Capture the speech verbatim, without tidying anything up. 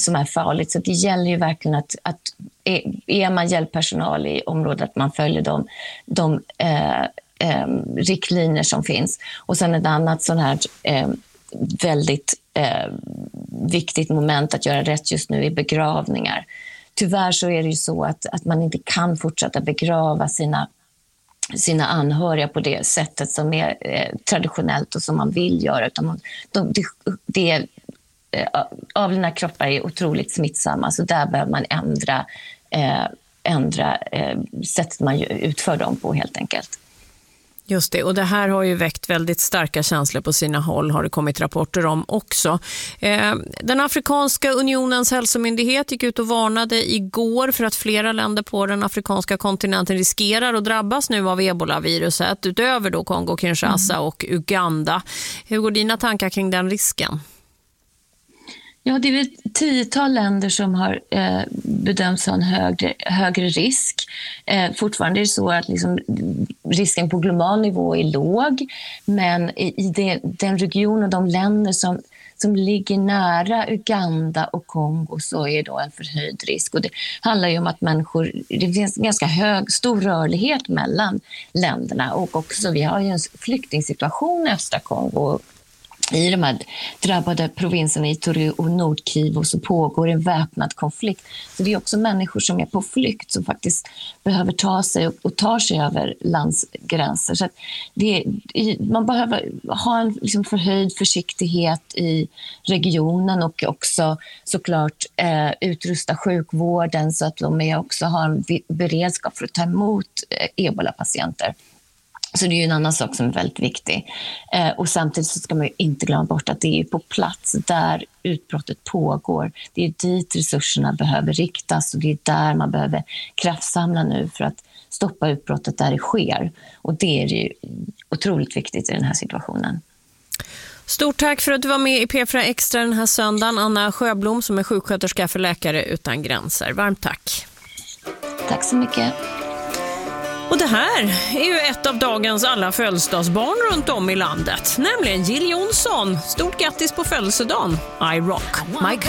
som är farligt. Så det gäller ju verkligen att, att är, är man hjälppersonal i området, att man följer de, de eh, eh, riktlinjer som finns. Och sen ett annat sån här eh, väldigt eh, viktigt moment att göra rätt just nu är begravningar. Tyvärr så är det ju så att, att man inte kan fortsätta begrava sina, sina anhöriga på det sättet som är eh, traditionellt och som man vill göra. Utan man, de, det, det är, eh, avlidna kroppar är otroligt smittsamma, så där behöver man ändra, eh, ändra eh, sättet man utför dem på helt enkelt. Just det, och det här har ju väckt väldigt starka känslor på sina håll, har det kommit rapporter om också. Eh, den Afrikanska unionens hälsomyndighet gick ut och varnade igår för att flera länder på den afrikanska kontinenten riskerar att drabbas nu av ebola-viruset, utöver då Kongo, Kinshasa mm. och Uganda. Hur går dina tankar kring den risken? Ja, det är ett tiotal länder som har eh, bedömts ha en högre, högre risk. Eh, fortfarande är det så att liksom, risken på global nivå är låg, men i, i det, den region och de länder som, som ligger nära Uganda och Kongo så är det en förhöjd risk. Och det handlar ju om att människor, det finns ganska hög, stor rörlighet mellan länderna, och också vi har ju en flyktingsituation i östra Kongo. I de här drabbade provinserna i Ituri och Nordkivu så pågår en väpnad konflikt. Så det är också människor som är på flykt som faktiskt behöver ta sig och, och tar sig över landsgränser. Så att det är, man behöver ha en liksom förhöjd försiktighet i regionen och också såklart eh, utrusta sjukvården så att de är också har en beredskap för att ta emot eh, ebola-patienter. Så det är ju en annan sak som är väldigt viktig. Eh, och samtidigt så ska man ju inte glömma bort att det är på plats där utbrottet pågår. Det är dit resurserna behöver riktas, och det är där man behöver kraftsamla nu för att stoppa utbrottet där det sker. Och det är ju otroligt viktigt i den här situationen. Stort tack för att du var med i P fyra Extra den här söndagen. Anna Sjöblom som är sjuksköterska för Läkare utan gränser. Varmt tack. Tack så mycket. Och det här är ju ett av dagens alla födelsedagsbarn runt om i landet, nämligen Jill Johnson. Stort grattis på födelsedagen. I rock my country.